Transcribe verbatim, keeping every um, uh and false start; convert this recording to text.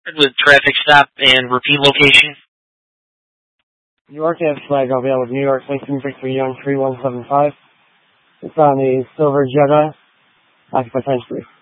with traffic stop and repeat location. New York F flag available with New York license Victor Young three one seven five. It's on the Silver Jetta, occupied times three.